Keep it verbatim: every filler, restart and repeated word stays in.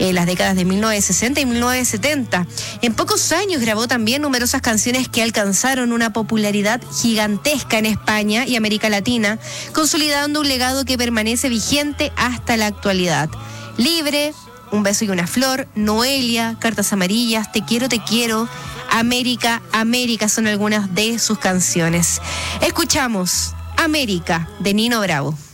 en las décadas de mil novecientos sesenta y mil novecientos setenta. En pocos años grabó también numerosas canciones que alcanzaron una popularidad gigantesca en España y América Latina, consolidando un legado que permanece vigente hasta la actualidad. Libre, Un beso y una flor, Noelia, Cartas amarillas, Te quiero, te quiero, América, América son algunas de sus canciones. Escuchamos América de Nino Bravo.